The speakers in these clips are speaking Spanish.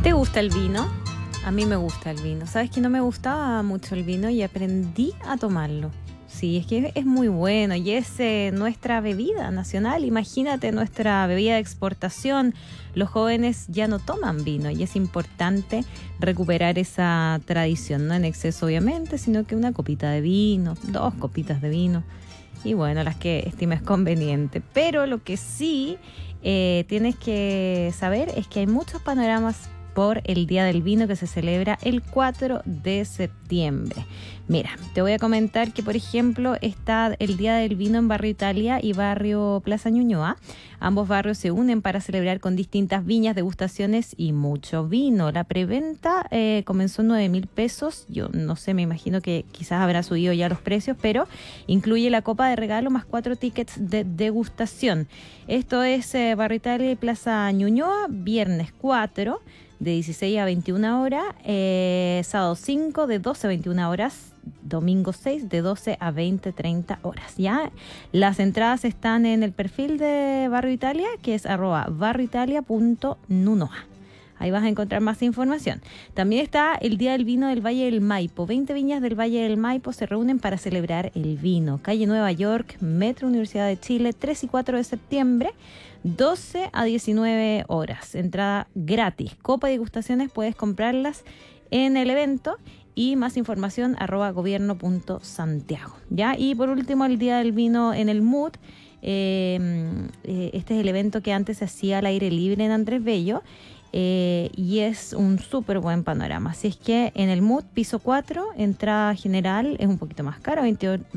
¿Te gusta el vino? A mí me gusta el vino. ¿Sabes que no me gustaba mucho el vino y aprendí a tomarlo? Sí, es que es muy bueno y es nuestra bebida nacional. Imagínate nuestra bebida de exportación. Los jóvenes ya no toman vino y es importante recuperar esa tradición, no en exceso obviamente, sino que una copita de vino, 2 copitas de vino y bueno, las que estimes conveniente. Pero lo que sí tienes que saber es que hay muchos panoramas por el Día del Vino que se celebra el 4 de septiembre. Mira, te voy a comentar que, por ejemplo, está el Día del Vino en Barrio Italia y Barrio Plaza Ñuñoa. Ambos barrios se unen para celebrar con distintas viñas, degustaciones y mucho vino. La preventa comenzó en 9.000 pesos. Yo no sé, me imagino que quizás habrá subido ya los precios, pero incluye la copa de regalo más 4 tickets de degustación. Esto es Barrio Italia y Plaza Ñuñoa, viernes 4 de 16 a 21 horas, sábado 5 de 12 a 21 horas, domingo 6 de 12 a 20-30 horas. ¿Ya? Las entradas están en el perfil de Barrio Italia, que es @barrioitalia.nunoa. Ahí vas a encontrar más información. También está el Día del Vino del Valle del Maipo. 20 viñas del Valle del Maipo se reúnen para celebrar el vino. Calle Nueva York, Metro Universidad de Chile, 3 y 4 de septiembre, 12 a 19 horas. Entrada gratis. Copa y degustaciones puedes comprarlas en el evento. Y más información @gobierno.santiago. ¿Ya? Y por último, el Día del Vino en el MUT. Este es el evento que antes se hacía al aire libre en Andrés Bello. Y es un súper buen panorama. Así es que en el MUT, piso 4, entrada general es un poquito más cara,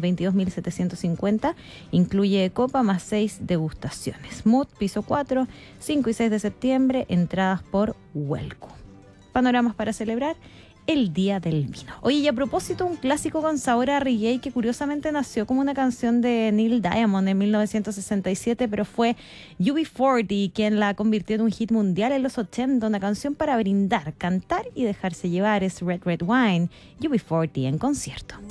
22.750, incluye copa más 6 degustaciones. MUT, piso 4, 5 y 6 de septiembre, entradas por Huelco. Panoramas para celebrar el Día del Vino. Oye, y a propósito, un clásico con sabor a reggae que curiosamente nació como una canción de Neil Diamond en 1967, pero fue UB40 quien la convirtió en un hit mundial en los 80, una canción para brindar, cantar y dejarse llevar. Es Red Red Wine, UB40 en concierto.